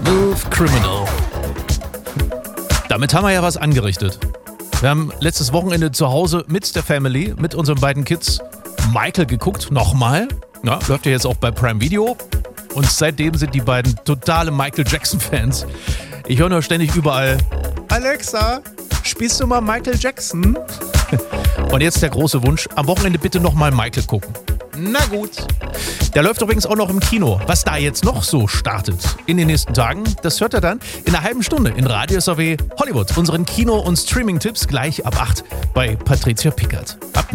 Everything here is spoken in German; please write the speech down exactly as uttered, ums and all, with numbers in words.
Smooth Criminal. Damit haben wir ja was angerichtet. Wir haben letztes Wochenende zu Hause mit der Family, mit unseren beiden Kids, Michael geguckt. Nochmal. Ja, läuft ja jetzt auch bei Prime Video. Und seitdem sind die beiden totale Michael Jackson-Fans. Ich höre nur ständig überall: Alexa, spielst du mal Michael Jackson? Und jetzt der große Wunsch: am Wochenende bitte nochmal Michael gucken. Na gut. Der läuft übrigens auch noch im Kino. Was da jetzt noch so startet in den nächsten Tagen, das hört er dann in einer halben Stunde in Radio S A W Hollywood. Unseren Kino- und Streaming-Tipps gleich ab acht bei Patricia Pickert. Ab